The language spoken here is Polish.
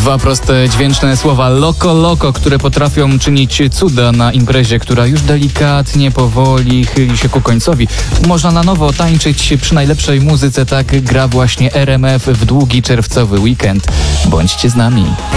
Dwa proste, dźwięczne słowa Loco Loco, które potrafią czynić cuda na imprezie, która już delikatnie, powoli chyli się ku końcowi. Można na nowo tańczyć przy najlepszej muzyce, tak gra właśnie RMF w długi czerwcowy weekend. Bądźcie z nami.